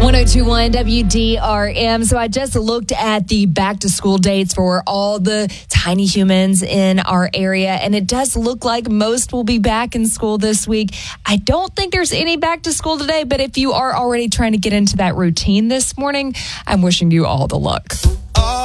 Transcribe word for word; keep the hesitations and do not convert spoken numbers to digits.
ten twenty-one W D R M. So I just looked at the back to school dates for all the tiny humans in our area, and it does look like most will be back in school this week. I don't think there's any back to school today, but if you are already trying to get into that routine this morning, I'm wishing you all the luck.